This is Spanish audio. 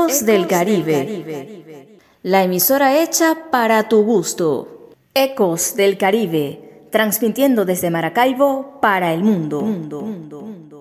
Ecos del Caribe. La emisora hecha para tu gusto. Ecos del Caribe, transmitiendo desde Maracaibo para el mundo.